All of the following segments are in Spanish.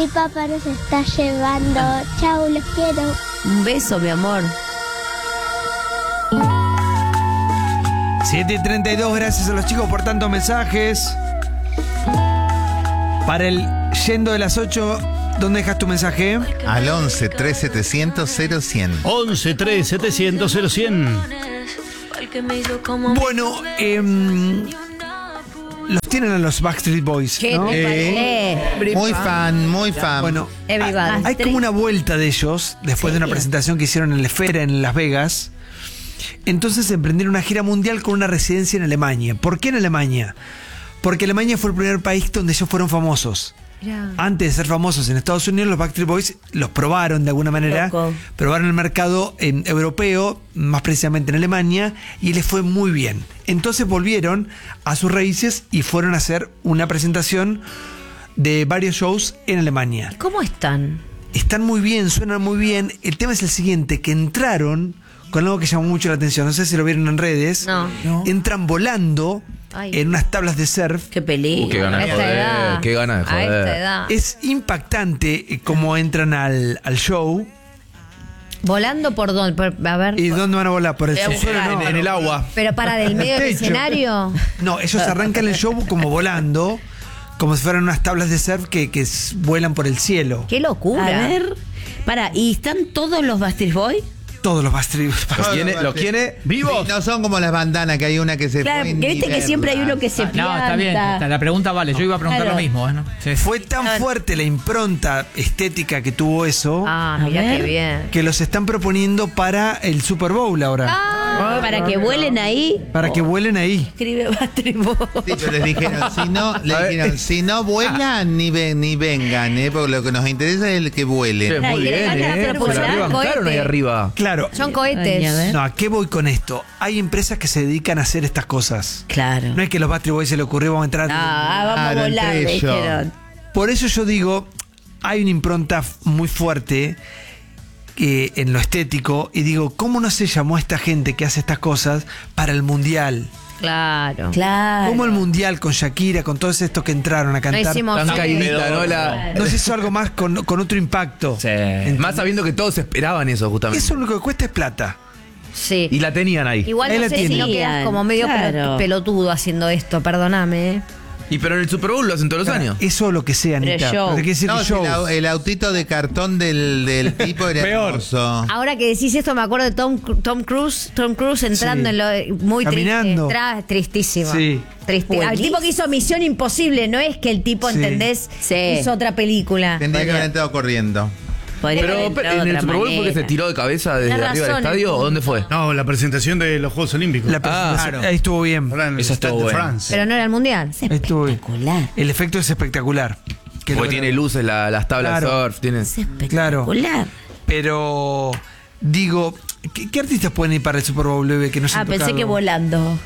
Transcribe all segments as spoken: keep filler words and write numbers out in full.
Mi papá nos está llevando. Chau, los quiero. Un beso, mi amor. siete y treinta y dos, gracias a los chicos por tantos mensajes. Para el Yendo de las ocho, ¿dónde dejas tu mensaje? Al once, tres setecientos, cero cien. once, tres setecientos, cero cien. Bueno, eh, los tienen a los Backstreet Boys, ¿Qué ¿no? te parece? Muy fan, muy fan. Bueno, Everybody. hay como una vuelta de ellos después de una presentación que hicieron en la Esfera en Las Vegas. Entonces emprendieron una gira mundial con una residencia en Alemania. ¿Por qué en Alemania? Porque Alemania fue el primer país donde ellos fueron famosos. Mirá. Antes de ser famosos en Estados Unidos, los Backstreet Boys los probaron de alguna manera. Loco. Probaron el mercado en europeo, más precisamente en Alemania, y les fue muy bien. Entonces volvieron a sus raíces y fueron a hacer una presentación de varios shows en Alemania. ¿Cómo están? Están muy bien, suenan muy bien. El tema es el siguiente, que entraron con algo que llamó mucho la atención. No sé si lo vieron en redes. No. No. Entran volando Ay. en unas tablas de surf. Qué peligro. Uh, qué ganas a de esta joder, edad. qué ganas de A joder. esta edad. Es impactante eh, cómo entran al, al show. ¿Volando por dónde? Por- a ver. ¿Y dónde van a volar? ¿Por el Voy a subsuelo? buscar. No, En, en el agua. Pero para del medio del Techo. escenario. No, ellos arrancan el show como volando, como si fueran unas tablas de surf que, que s- vuelan por el cielo. Qué locura. A ver, para, ¿y están todos los Backstreet Boys? Todos los Backstreet ¿Los quiere? ¿Los quiere? ¿Vivos? Sí, no son como las bandanas, que hay una que se Claro, fue porque ni viste que verla. siempre hay uno que se Ah, pianta. no, está bien. está- La pregunta vale. Yo iba a preguntar Claro. lo mismo. ¿eh? ¿no? Sí. Fue tan fuerte la impronta estética que tuvo eso Ah, A mira ver. qué bien. que los están proponiendo para el Super Bowl ahora. Ah, para que vuelen ahí. Para que vuelen ahí. Escribe Backstreet Boys. Sí, pero les dijeron, si no, les A ver. dijeron, si no vuelan, ni, ven, ni vengan, ¿eh? Porque lo que nos interesa es el que vuelen. Che, muy Ay, bien, van a ¿eh? Se la proponer rebancaron cohete. ahí arriba. Claro. Son Ay, a cohetes. ver. No, ¿a qué voy con esto? Hay empresas que se dedican a hacer estas cosas. Claro. No es que a los Backstreet Boys se le ocurrió, vamos a entrar. Ah, vamos Claro, a volar, entre le ellos. dijeron. Por eso yo digo, hay una impronta f- muy fuerte que, en lo estético, y digo, ¿cómo no se llamó a esta gente que hace estas cosas para el Mundial? Claro. Claro. ¿Cómo el Mundial con Shakira, con todos estos que entraron a No cantar? hicimos Tan sí. caídita, ¿no? La... No se hizo algo más con, con otro impacto. Sí. ¿Entendés? Más sabiendo que todos esperaban eso, justamente. Eso lo único que cuesta es plata. Sí. Y la tenían ahí. Igual Ahí no la sé si tienen. no quedas como medio Claro. pelotudo haciendo esto, perdóname. ¿eh? Y pero en el Super Bowl lo hacen todos los años. Eso lo que sea, Pero Anita. show. Pero quiere decir No, que si show. la- el autito de cartón del, del tipo era Peor. hermoso. Ahora que decís esto, me acuerdo de Tom, Tom Cruise, Tom Cruise entrando Sí. en lo muy Caminando. triste. Tra- tristísimo. Sí. Triste. Al tipo que hizo Misión Imposible, no es que el tipo, Sí. ¿entendés? Sí. Hizo otra película. Tendría que haber entrado corriendo. Podría Pero haber pero, entrado en de el otra Super Bowl fue que se manera. tiró de cabeza desde Tenés arriba del razón, estadio. el ¿O dónde fue? No, la presentación de los Juegos Olímpicos. La presentación, Ah. ahí estuvo bien. Ahora en el Esa Stade estuvo de buena. France. Pero no era el Mundial. Es Ahí estuvo bien. espectacular. El efecto es espectacular. Que Porque lo- tiene luces, la- las tablas Claro. de surf. Tiene... Es Claro. espectacular. Pero digo, ¿qué, qué artistas pueden ir para el Super Bowl, bebé, que no se Ah, han pensé tocado? que volando.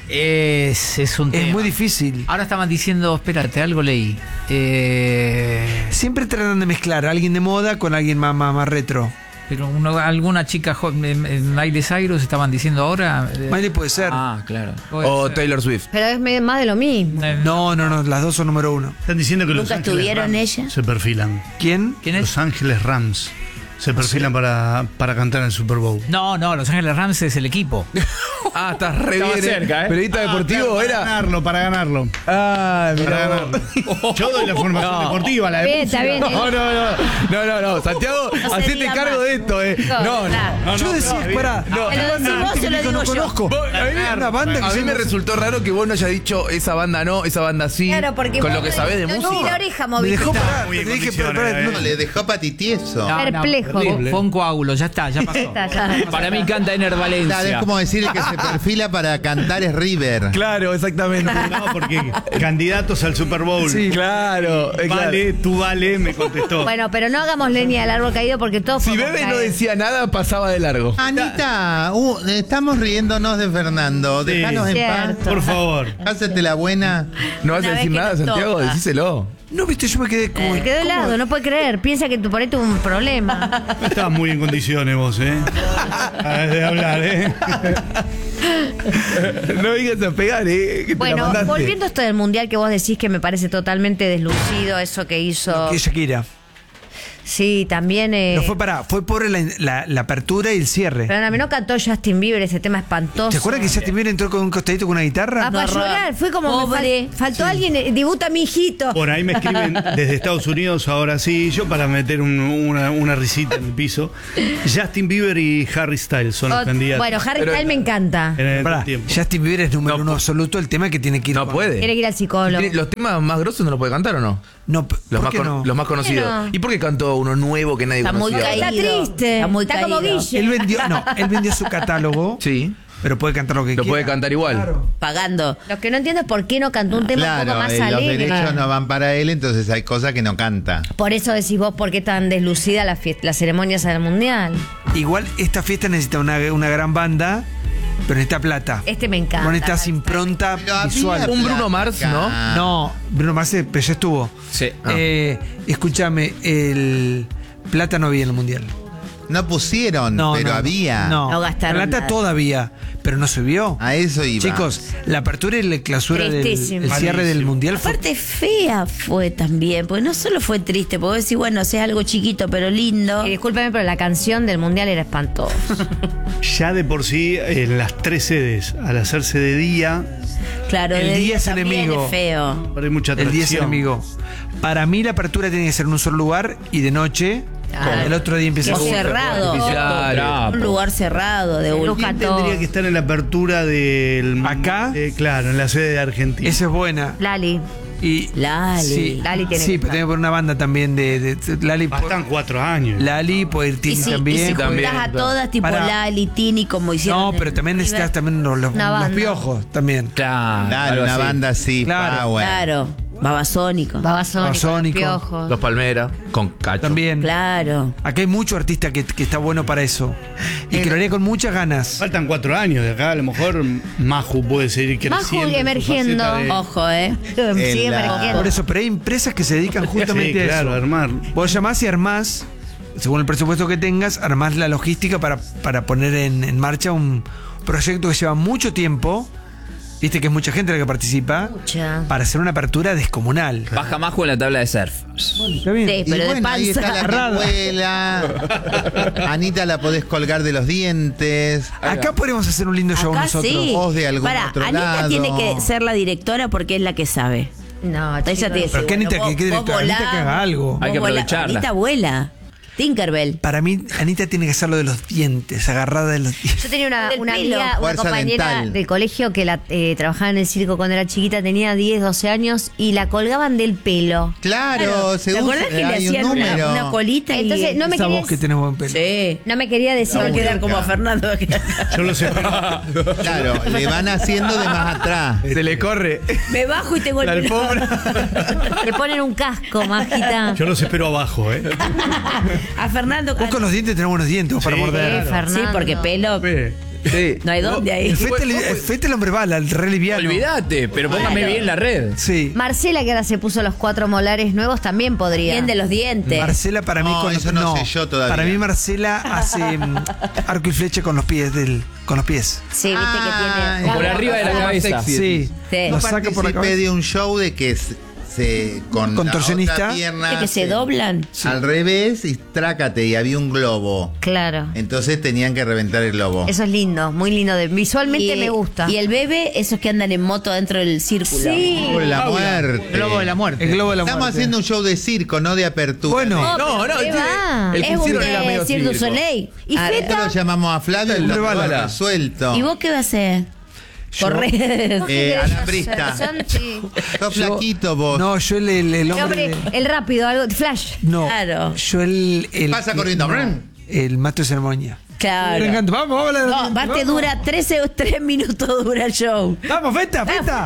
Es, es un Es tema. muy difícil. Ahora estaban diciendo, espérate, algo leí. Eh, Siempre tratan de mezclar a alguien de moda con alguien más, más, más retro. pero uno- alguna chica joven, en, en Miley Cyrus estaban diciendo ahora. eh, Miley puede ser. Ah, claro. Puede O ser. Taylor Swift. Pero es me- más de lo mismo. Eh, No, no, no, las dos son número uno. Están diciendo que los ¿Nunca Ángeles estuvieron Rams ella? se perfilan. ¿Quién? ¿Quién es? Los Ángeles Rams se perfilan para, para cantar en el Super Bowl. No, no, Los Ángeles Rams es el equipo. Ah, estás re Estaba bien. cerca, ¿eh? Periodista deportivo para era. ganarlo, para ganarlo. Ah, Para mira. ganarlo. Yo doy la formación No. deportiva, la de Bien, está bien. No, no, no. No, no, no. Santiago, No hacete sería cargo más. de esto, eh. No, no. No, yo no, decía, no, pará. no, Te lo decís vos, se lo Digo, digo no yo. conozco. Vos- A mí me- una banda que A se mí me llama- resultó raro que vos no hayas dicho esa banda no, esa banda sí. Claro, porque con vos lo que no- sabés de no, música. ni la oreja Me moviste. dejó parar. muy en Te dije, pero condiciones, pará, eh. no- No, le dejó patitieso. No, no, Perplejo. fue, fue un coágulo, ya está, ya pasó. Está, ya. Para mí canta Ener Claro, es Valencia. como decir el que se perfila para cantar es River. Claro, exactamente. No, porque candidatos al Super Bowl. Sí, Claro, eh, claro. Vale, tú vale, me contestó. Bueno, pero no hagamos leña al árbol caído porque todos Si podemos Bebe no caer. decía nada, pasaba de largo. Anita, uh, estamos riéndonos de Fernando. Sí. Déjanos en paz. Cierto. Por favor. Hacete la buena. ¿No vas Una a vez decir que nada, nos Santiago? toca. Decíselo. No, viste, yo me quedé como. Se quedó ¿cómo? helado, no puede creer. Piensa que tú por ahí tuvo un problema. No estabas muy en condiciones vos, ¿eh? Ah, de hablar, ¿eh? No vengas a pegar, eh. Que te la Bueno, mandaste. volviendo a esto del mundial que vos decís que me parece totalmente deslucido, eso que hizo. Que Shakira. Sí, también. Eh, No fue para, fue por la, la- la apertura y el cierre. pero a mí no cantó Justin Bieber ese tema espantoso. ¿Te acuerdas que Justin Bieber entró con un costadito con una guitarra? Ah, para horror. llorar, fue como. me Pobre. fal- faltó alguien, eh, debuta a mi hijito. Por ahí me escriben desde Estados Unidos, ahora sí, yo para meter un- una, una risita en el piso. Justin Bieber y Harry Styles son los Ot- candidatos. Bueno, Harry Pero- Styles me encanta. en el Pará, tiempo. Justin Bieber es número No, uno pu- absoluto. El tema que tiene que ir. No con- puede. Tiene que ir al psicólogo. Tiene- Los temas más grosos no los puede cantar o no? No, p- Los, ¿por más, qué con- no? los más conocidos. no? ¿Y por qué cantó uno nuevo que nadie Está muy conocía? caído. Está triste. Está muy Está como caído. Guille. Él vendió, no, él vendió su catálogo. Sí. Pero puede cantar lo que Lo quiera. puede cantar igual. Claro. Pagando. Lo que no entiendo es por qué no cantó un tema un Claro, poco más eh, los alegre. derechos no van para él, entonces hay cosas que no canta. Por eso decís vos por qué tan deslucida la fiesta, las ceremonias del mundial. Igual esta fiesta necesita una, una gran banda, pero necesita plata. Este me encanta. No necesitas impronta Pero había visual. Un Bruno Mars, ¿no? plata. No, Bruno Mars eh, pero ya estuvo. Sí. Ah. Eh, escúchame, el plata no había en el mundial. No pusieron, No, pero no, había. No, No gastaron plata nada. todavía, pero no subió. A eso iba. Chicos, la apertura y la clausura del Tristísimo. el cierre del Malísimo. mundial fue. Aparte fea fue también, porque no solo fue triste, porque vos decís, bueno, sea algo chiquito pero lindo. Y discúlpeme, pero la canción del mundial era espantosa. Ya de por sí, en las tres sedes, al hacerse de día, Claro, El de día es también enemigo. es feo. hay mucha El día es atracción. enemigo. Para mí la apertura tiene que ser en un solo lugar y de noche. Claro. El otro día empieza O a cerrado. Claro. Un lugar cerrado de Luca última. ¿Quién tendría que estar en la apertura del... ¿Acá? eh, claro, en la sede de Argentina. Esa es buena. Lali. Y, Lali. Sí, Lali tiene sí que pero estar. tiene que poner una banda también de. de- de- Lali, po- Bastan cuatro años. Lali, puede ir Y Tini si, y también. si juntas también, a claro. todas, tipo Para- Lali, Tini, como hicieron. No, en pero también River. necesitas también los, los, Una los banda. piojos también. Claro. Claro, algo una así. banda así, Claro. power. Claro, Babasónico. Babasónico, Babasónico. Piojos. Los Palmeras con Cacho. También. Claro. Acá hay mucho artista que, que está bueno para eso. Y que lo haría con muchas ganas. Faltan cuatro años de acá, a lo mejor Maju puede seguir creciendo. Maju en su emergiendo. faceta de- Ojo, ¿eh? Sigue En la- emergiendo. Por eso, pero hay empresas que se dedican justamente Sí, a claro, eso. armar. Vos llamás y armás, según el presupuesto que tengas, armás la logística para, para poner en, en marcha un proyecto que lleva mucho tiempo. Viste que es mucha gente la que participa. Mucha. Para hacer una apertura descomunal. Baja Majo en la tabla de surf. ¿Está bien? Sí, Y pero de bueno, ahí está panza. la Agarrada. que vuela. Anita la podés colgar de los dientes. Acá podemos hacer un lindo show Acá nosotros. sí. Vos de algún Pará, otro Anita lado. tiene que ser la directora porque es la que sabe. No, Ella chicos. te dice, Pero qué bueno, Anita, vos- que qué vos directora, Anita volá, que haga algo. Hay que vos volá. aprovecharla. Anita vuela. Tinkerbell. Para mí, Anita tiene que hacer lo de los dientes, agarrada de los dientes. Yo tenía una, Del una pelo. amiga, una Fuerza compañera dental. del colegio que la eh, trabajaba en el circo cuando era chiquita, tenía diez, doce años y la colgaban del pelo. Claro, se ¿Te usa, acuerdas que le hay un hacían una, número. una colita? y- Entonces, no me Esa quería, voz que tenés buen pelo. Sí. no me quería decir Va a No, que quedar como a nunca. Fernando. Yo lo sé. Claro, le van haciendo de más atrás. Se le corre. Me bajo y tengo La el pelo. alfombra. le ponen un casco, majita. Yo los espero abajo, ¿eh? A Fernando. Vos con los dientes tenés buenos dientes vos para Sí, morder. Eh, Fernando. Sí, porque pelo. Ve. Sí. No hay dónde ahí. El fete, el fete el hombre bala, el re liviano. Olvídate, pero póngame bien la red. Sí. Marcela, que ahora se puso los cuatro molares nuevos, también podría. Bien de los dientes. Marcela para mí No, con los- eso no sé yo todavía. Para mí Marcela hace mm, arco y flecha con los pies del con los pies. Sí, viste Ah, que tiene. Por arriba de la cabeza. Sí. Sí. Lo saca por la Participé cabeza. de un show de que se, se- con Contorsionista. la otra pierna Que se doblan. al revés y trácate y había un globo. Claro. Entonces tenían que reventar el globo. Eso es lindo, muy lindo. De, visualmente me gusta. Y el bebé, esos que andan en moto dentro del círculo. Sí. Por la muerte. Globo de la muerte. El globo de la Estamos muerte. haciendo un show de circo, no de apertura. Bueno. No, no, ¿qué tiene- va? el Es que un hicieron era medio eh, Cirque du circo. Soleil. ¿Y Ah, Feta? Nosotros lo llamamos a Flavio y lo hombre bala. hemos resuelto. ¿Y vos qué vas a hacer? Correr. Eh, alambrista. Son- sí. Sos Yo- flaquito vos. No, yo el, el, el El hombre. hombre, el rápido, algo, flash. No. Claro. Yo el. el Pasa corriendo. no, el maestro de ceremonia. Claro. Me encanta. Vamos, vamos. a la- No, aparte vamos. dura trece o tres minutos dura el show. Vamos, feta, feta.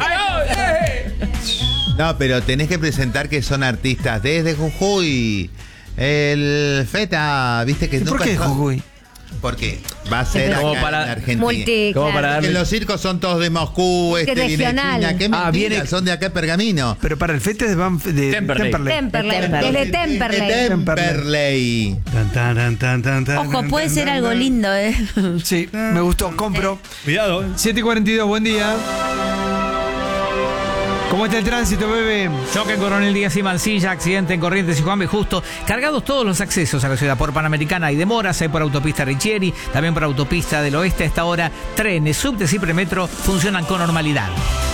No, pero tenés que presentar que son artistas desde Jujuy. El Feta, viste que ¿Por nunca qué son- Jujuy? Porque va a ser Como acá para- en Argentina. Multi, Como claro. para Porque darle- los circos son todos de Moscú, este viene de Regional. China. Qué Ah, mentira, viene- son de acá Pergamino. Pero para el fete de, Banf- de Temperley. Temperley. Temperley. Temperley. Desde Temperley. De Temperley. Tan, tan, tan, tan, tan, tan, Ojo, tan, puede tan, ser tan, algo tan. lindo, ¿eh? Sí, me gustó, compro. Cuidado, ¿eh? siete y cuarenta y dos, buen día. ¿Cómo está el tránsito, bebé? Choque en Coronel Díaz y Mansilla, accidente en Corrientes y Juan B. Justo. Cargados todos los accesos a la ciudad. Por Panamericana hay demoras, hay por autopista Richieri, también por autopista del oeste. A esta hora, trenes, subtes y premetro funcionan con normalidad.